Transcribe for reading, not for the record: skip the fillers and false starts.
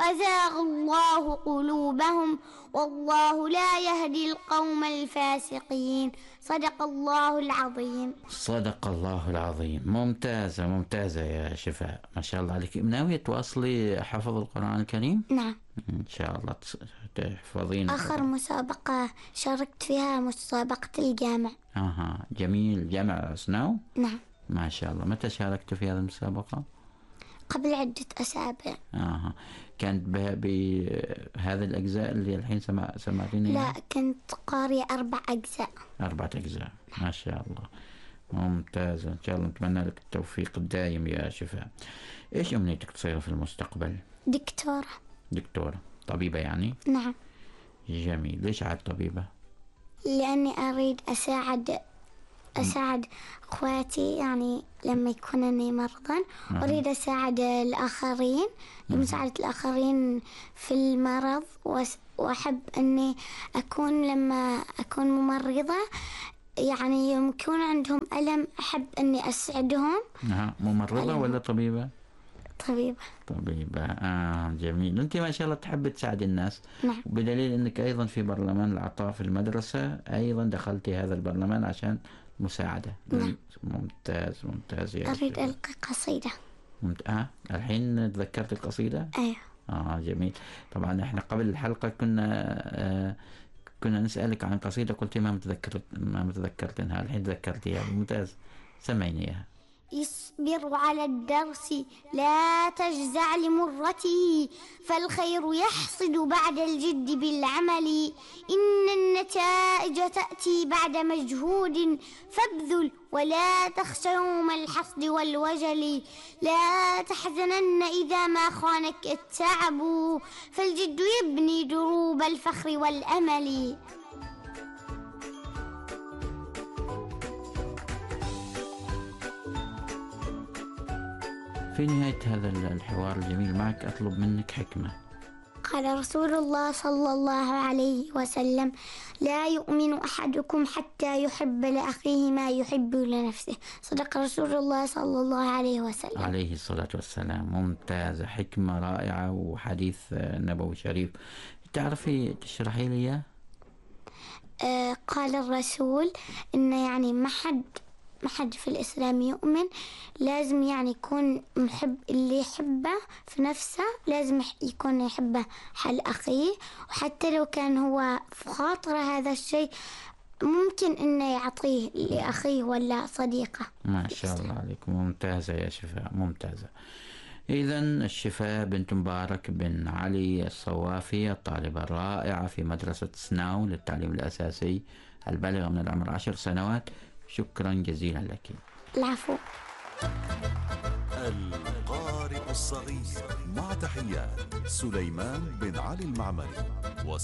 أزاغ الله قلوبهم والله لا يهدي القوم الفاسقين. صدق الله العظيم. صدق الله العظيم. ممتازة ممتازة يا شفاء، ما شاء الله عليك. ناوية تواصلي حفظ القرآن الكريم؟ نعم إن شاء الله تحفظين. آخر مسابقة شاركت فيها مسابقة الجامع. جميل، جامع سناو. نعم ما شاء الله. متى شاركت في هذه المسابقة؟ قبل عدة أسابيع. كانت بهذه الأجزاء اللي الحين سمعتينها؟ لا، كنت قارئة 4 أجزاء. 4 أجزاء، ما شاء الله. ممتازة، إن شاء الله نتمنى لك التوفيق الدائم يا شفاء. إيش أمنيتك تصير في المستقبل؟ دكتورة طبيبة يعني؟ نعم. جميل. ليش عاد طبيبة؟ لأني أريد أساعد أخواتي، يعني لما يكونني مرضى أريد أساعد الآخرين، لمساعدة الآخرين في المرض، وأحب أني لما أكون ممرضة يعني يكون عندهم ألم أحب أني أسعدهم. ممرضة ولا طبيبة؟ طبيبة. جميل. أنت ما شاء الله تحب تساعد الناس. نعم. بدليل أنك أيضا في برلمان العطاء في المدرسة، أيضا دخلتي هذا البرلمان عشان مساعدة. نعم. ممتاز يا أريد ألقي قصيدة. الحين تذكرت القصيدة؟ أيوة. جميل. طبعا احنا قبل الحلقة كنا نسألك عن قصيدة، قلت ما متذكرتها، الحين تذكرتيها. ممتاز، سمعيني إياها. اصبر على الدرس لا تجزع لمرته، فالخير يحصد بعد الجد بالعمل، إن النتائج تأتي بعد مجهود، فابذل ولا تخش يوم الحصد والوجل، لا تحزنن إذا ما خانك التعب، فالجد يبني دروب الفخر والأمل. في نهاية هذا الحوار الجميل معك أطلب منك حكمة. قال رسول الله صلى الله عليه وسلم: لا يؤمن أحدكم حتى يحب لأخيه ما يحب لنفسه. صدق رسول الله صلى الله عليه وسلم عليه الصلاة والسلام. ممتازة، حكمة رائعة وحديث نبوي شريف. تعرفي تشرحي لي؟ قال الرسول إن يعني ما حد في الإسلام يؤمن، لازم يعني يكون محب، اللي يحبه في نفسه لازم يكون يحبه حال أخيه، وحتى لو كان هو في خاطر هذا الشيء ممكن إنه يعطيه لأخيه ولا صديقه. ما شاء الله عليك. ممتازة يا شفاء، ممتازة. إذن الشفاء بنت مبارك بن علي الصوافي، الطالبة الرائعة في مدرسة سناو للتعليم الأساسي البالغة من العمر 10 سنوات، شكرا جزيلا لك. العفو. القارئ الصغير، مع تحيات سليمان بن علي المعمري.